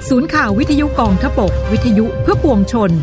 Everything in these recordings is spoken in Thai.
ศูนย์ข่าววิทยุกองทพบกวิทยุเพื่อปวงชน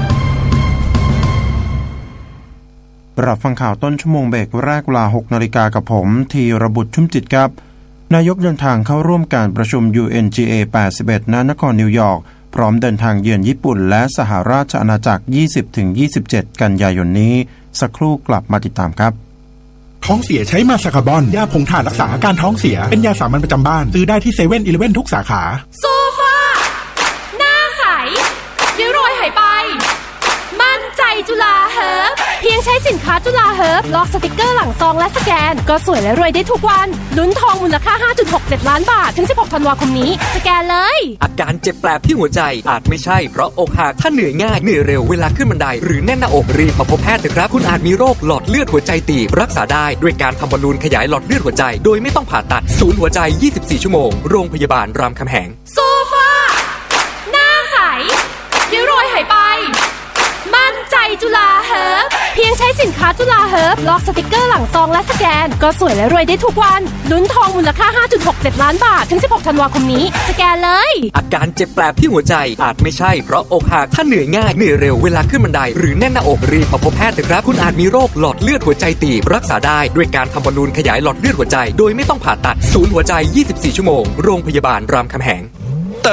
รับฟังข่าวต้นชั่วโมงเบรกแรกเวลา 6 นาฬิกากับผมธีรบุตรชุ่มจิตครับนายกเดินทางเข้าร่วมการประชุม UNGA 81 ณ นครนิวยอร์กพร้อมเดินทางเยือนญี่ปุ่นและสหราชอาณาจักร 20-27 กันยายนนี้สักครู่กลับมาติดตามครับท้องเสียใช้มาซาคาบอนยาผงถ่านรักษาอาการท้องเสียเป็นยาสามัญประจำบ้านซื้อได้ที่เซเว่นอีเลฟเว่นทุกสาขาโซฟาหน้าใสริ้วรอยหายไปมั่นใจจุฬาเฮิร์บเพียงใช้สินค้าจุฬาเฮิร์บลอกสติกเกอร์หลังซองและสแกนก็สวยและรวยได้ทุกวันลุ้นทองมูลค่า 5.67 ล้านบาทถึง16ธันวาคมนี้สแกนเลยอาการเจ็บแปลบที่หัวใจอาจไม่ใช่เพราะอกหักถ้าเหนื่อยง่ายเหนื่อยเร็วเวลาขึ้นบันไดหรือแน่นหน้าอกรีบมาพบแพทย์เถอะครับคุณอาจมีโรคหลอดเลือดหัวใจตีบรักษาได้ด้วยการทำบอลลูนขยายหลอดเลือดหัวใจโดยไม่ต้องผ่าตัดศูนย์หัวใจ24ชั่วโมงโรงพยาบาลรามคำแหงโซฟาหน้าใสริ้วรอยหายไปมั่นใจจุฬาเฮิร์บเพียงใช้สินค้าจุฬาเฮิร์บลอกสติกเกอร์หลังซองและสแกนก็สวยและรวยได้ทุกวันลุ้นทองมูลค่า 5.67 ล้านบาทถึง16ธันวาคมนี้สแกนเลยอาการเจ็บแปลบที่หัวใจอาจไม่ใช่เพราะอกหักถ้าเหนื่อยง่ายเหนื่อยเร็วเวลาขึ้นบันไดหรือแน่นหน้าอกรีบมาพบแพทย์เถอะครับคุณอาจมีโรคหลอดเลือดหัวใจตีบรักษาได้ด้วยการทำบอลลูนขยายหลอดเลือดหัวใจโดยไม่ต้องผ่าตัดศูนย์หัวใจ24ชั่วโมงโรงพยาบาลรามคำแหง